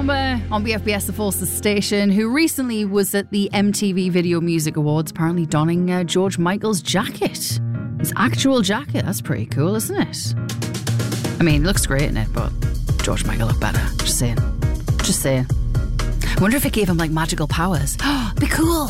Samba on BFBS, the Forces station, who recently was at the MTV Video Music Awards, apparently donning George Michael's jacket. His actual jacket. That's pretty cool, isn't it? I mean, it looks great in it, but George Michael looked better. Just saying. I wonder if it gave him like magical powers. Be cool.